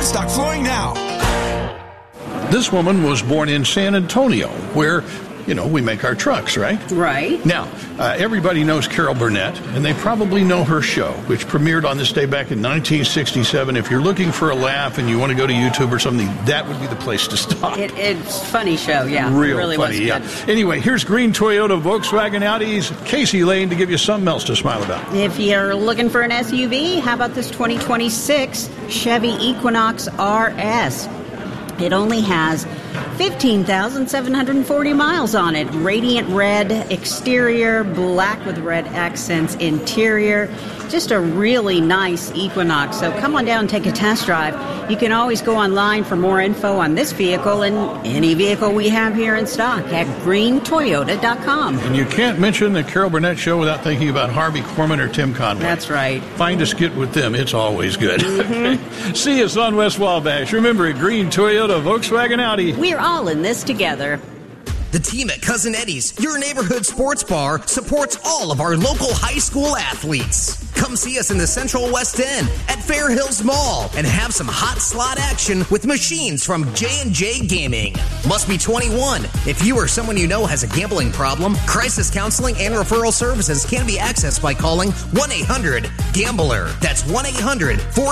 Stock flowing now. This woman was born in San Antonio, where, we make our trucks, right? Right. Now, everybody knows Carol Burnett, and they probably know her show, which premiered on this day back in 1967. If you're looking for a laugh and you want to go to YouTube or something, that would be the place to stop. It's a funny show, yeah. Real it really funny, was yeah. good. Anyway, here's green Toyota, Volkswagen, Audi's Casey Lane to give you something else to smile about. If you're looking for an SUV, how about this 2026 Chevy Equinox RS? It only has 15,740 miles on it. Radiant red exterior, black with red accents interior. Just a really nice Equinox. So come on down and take a test drive. You can always go online for more info on this vehicle and any vehicle we have here in stock at greentoyota.com. And you can't mention the Carol Burnett Show without thinking about Harvey Korman or Tim Conway. That's right. Find a skit with them. It's always good. Mm-hmm. See us on West Wabash. Remember, at Green Toyota, Volkswagen, Audi. We're all in this together. The team at Cousin Eddie's, your neighborhood sports bar, supports all of our local high school athletes. Come see us in the Central West End at Fair Hills Mall and have some hot slot action with machines from J&J Gaming. Must be 21. If you or someone you know has a gambling problem, crisis counseling and referral services can be accessed by calling 1-800-GAMBLER. That's 1-800-4